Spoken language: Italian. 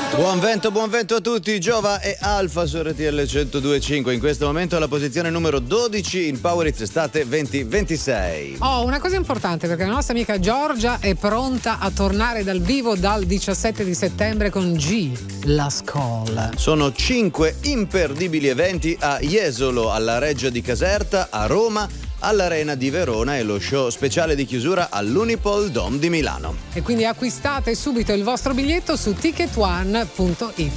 Buon vento a tutti, Giova e Alfa su RTL 102.5. In questo momento alla posizione numero 12 in Power Hits Estate 2026. Oh, una cosa importante, perché la nostra amica Giorgia è pronta a tornare dal vivo dal 17 di settembre con G, la Skoll. Sono 5 imperdibili eventi a Jesolo, alla Reggia di Caserta, a Roma, all'Arena di Verona e lo show speciale di chiusura all'Unipol Dome di Milano. E quindi acquistate subito il vostro biglietto su ticketone.it.